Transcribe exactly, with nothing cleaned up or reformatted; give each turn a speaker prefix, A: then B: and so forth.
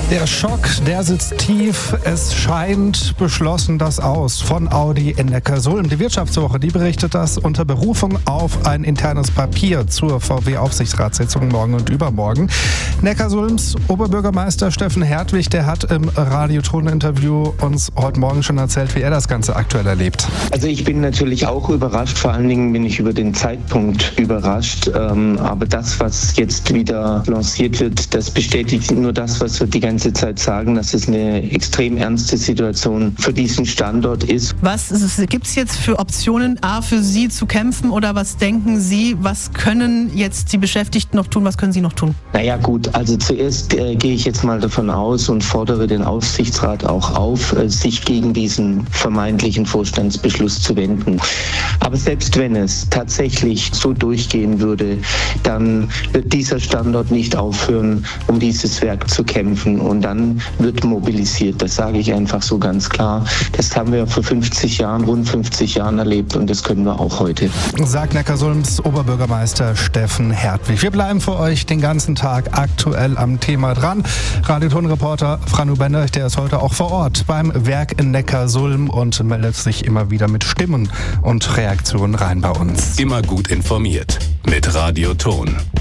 A: Der Schock, der sitzt tief. Es scheint beschlossen das Aus von Audi in Neckarsulm. Die Wirtschaftswoche, die berichtet das unter Berufung auf ein internes Papier zur V W-Aufsichtsratssitzung morgen und übermorgen. Neckarsulms Oberbürgermeister Steffen Hertwig, der hat im Radio-Ton-Interview uns heute Morgen schon erzählt, wie er das Ganze aktuell erlebt.
B: Also ich bin natürlich auch überrascht, vor allen Dingen bin ich über den Zeitpunkt überrascht. Ähm, aber das, was jetzt wieder lanciert wird, das bestätigt nur das, was wir die ganze Zeit sagen, dass es eine extrem ernste Situation für diesen Standort ist.
C: Was gibt es jetzt für Optionen, A, für Sie zu kämpfen, oder was denken Sie, was können jetzt die Beschäftigten noch tun, was können Sie noch tun?
B: Naja gut, also zuerst äh, gehe ich jetzt mal davon aus und fordere den Aufsichtsrat auch auf, äh, sich gegen diesen vermeintlichen Vorstandsbeschluss zu wenden. Aber selbst wenn es tatsächlich so durchgehen würde, dann wird dieser Standort nicht aufhören, um dieses Werk zu kämpfen. Und dann wird mobilisiert. Das sage ich einfach so ganz klar. Das haben wir vor fünfzig Jahren, rund fünfzig Jahren erlebt und das können wir auch heute.
A: Sagt Neckarsulms Oberbürgermeister Steffen Hertwig. Wir bleiben für euch den ganzen Tag aktuell am Thema dran. Radio-Ton-Reporter Franu Bender, der ist heute auch vor Ort beim Werk in Neckarsulm und meldet sich immer wieder mit Stimmen und Reaktionen rein bei uns.
D: Immer gut informiert mit Radio-Ton.